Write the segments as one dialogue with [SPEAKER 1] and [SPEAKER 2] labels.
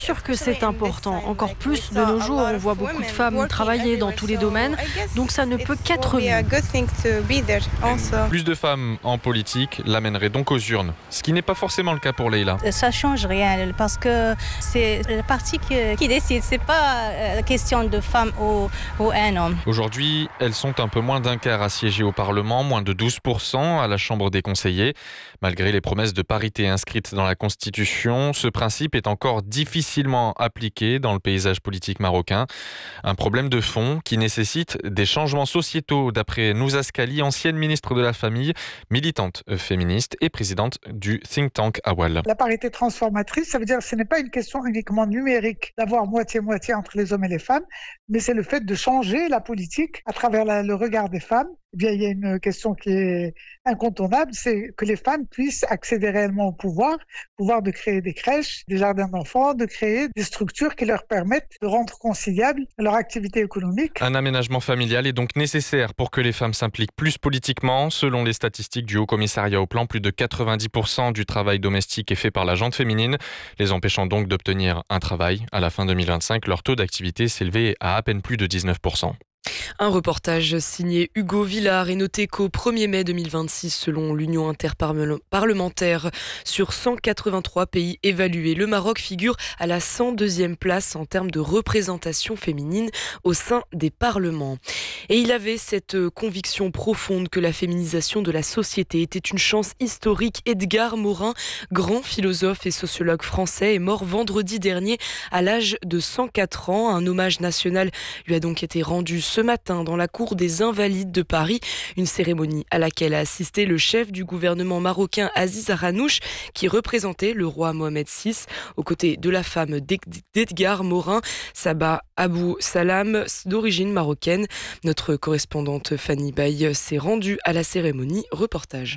[SPEAKER 1] Sûr que c'est important. Encore plus de nos jours, on voit beaucoup de femmes travailler dans tous les domaines, donc ça ne peut qu'être mieux.
[SPEAKER 2] Plus de femmes en politique l'amènerait donc aux urnes, ce qui n'est pas forcément le cas pour Leila.
[SPEAKER 3] Ça change rien parce que c'est le parti qui décide. C'est pas question de femme ou un homme.
[SPEAKER 2] Aujourd'hui, elles sont un peu moins d'un quart à siéger au Parlement, moins de 12% à la Chambre des conseillers. Malgré les promesses de parité inscrites dans la Constitution, ce principe est encore difficilement appliqué dans le paysage politique marocain. Un problème de fond qui nécessite des changements sociétaux, d'après Nouza Scali, ancienne ministre de la Famille, militante féministe et présidente du think tank Awal.
[SPEAKER 4] La parité transformatrice, ça veut dire que ce n'est pas une question uniquement numérique d'avoir moitié-moitié entre les hommes et les femmes, mais c'est le fait de changer la politique à travers le regard des femmes. Eh bien, il y a une question qui est incontournable, c'est que les femmes puissent accéder réellement au pouvoir de créer des crèches, des jardins d'enfants, de créer des structures qui leur permettent de rendre conciliable leur activité économique.
[SPEAKER 2] Un aménagement familial est donc nécessaire pour que les femmes s'impliquent plus politiquement. Selon les statistiques du Haut Commissariat au Plan, plus de 90% du travail domestique est fait par la gente féminine, les empêchant donc d'obtenir un travail. À la fin 2025, leur taux d'activité s'élevait à peine plus de 19%.
[SPEAKER 5] Un reportage signé Hugo Villard et noté qu'au 1er mai 2026, selon l'Union interparlementaire, sur 183 pays évalués, le Maroc figure à la 102e place en termes de représentation féminine au sein des parlements. Et il avait cette conviction profonde que la féminisation de la société était une chance historique. Edgar Morin, grand philosophe et sociologue français, est mort vendredi dernier à l'âge de 104 ans. Un hommage national lui a donc été rendu ce matin dans la cour des Invalides de Paris, une cérémonie à laquelle a assisté le chef du gouvernement marocain Aziz Arranouch, qui représentait le roi Mohamed VI, aux côtés de la femme d'Edgar Morin, Sabah Abou Salam, d'origine marocaine. Notre correspondante Fanny Baye s'est rendue à la cérémonie. Reportage.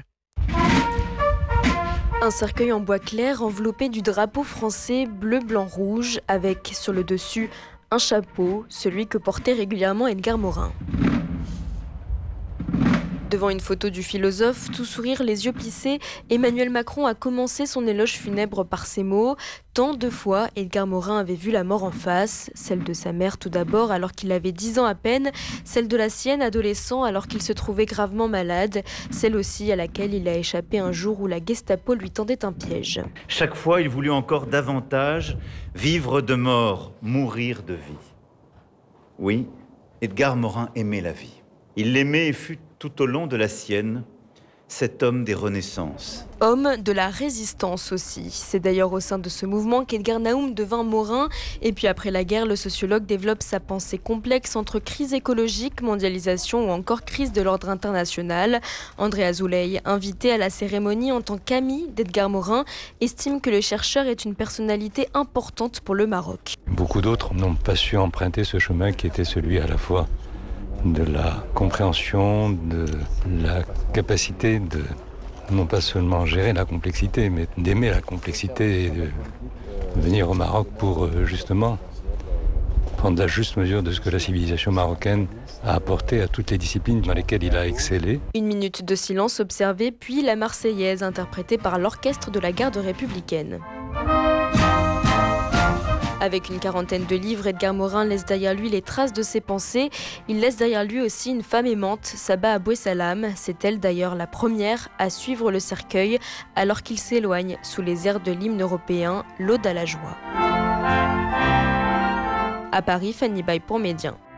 [SPEAKER 6] Un cercueil en bois clair enveloppé du drapeau français bleu, blanc, rouge, avec sur le dessus un chapeau, celui que portait régulièrement Edgar Morin. Devant une photo du philosophe, tout sourire, les yeux plissés, Emmanuel Macron a commencé son éloge funèbre par ces mots. Tant de fois, Edgar Morin avait vu la mort en face, celle de sa mère tout d'abord alors qu'il avait 10 ans à peine, celle de la sienne adolescent alors qu'il se trouvait gravement malade, celle aussi à laquelle il a échappé un jour où la Gestapo lui tendait un piège.
[SPEAKER 7] Chaque fois, il voulut encore davantage vivre de mort, mourir de vie. Oui, Edgar Morin aimait la vie. Il l'aimait et fut tout au long de la sienne, cet homme des Renaissances.
[SPEAKER 6] Homme de la résistance aussi. C'est d'ailleurs au sein de ce mouvement qu'Edgar Naoum devint Morin. Et puis après la guerre, le sociologue développe sa pensée complexe entre crise écologique, mondialisation ou encore crise de l'ordre international. André Azoulay, invité à la cérémonie en tant qu'ami d'Edgar Morin, estime que le chercheur est une personnalité importante pour le Maroc.
[SPEAKER 8] Beaucoup d'autres n'ont pas su emprunter ce chemin qui était celui à la fois de la compréhension, de la capacité de non pas seulement gérer la complexité, mais d'aimer la complexité et de venir au Maroc pour justement prendre la juste mesure de ce que la civilisation marocaine a apporté à toutes les disciplines dans lesquelles il a excellé.
[SPEAKER 6] Une minute de silence observée, puis la Marseillaise interprétée par l'orchestre de la garde républicaine. Avec une quarantaine de livres, Edgar Morin laisse derrière lui les traces de ses pensées. Il laisse derrière lui aussi une femme aimante, Sabah Abou Salam. C'est elle d'ailleurs la première à suivre le cercueil alors qu'il s'éloigne sous les airs de l'hymne européen, l'Aude à la joie. À Paris, Fanny Baye pour Média.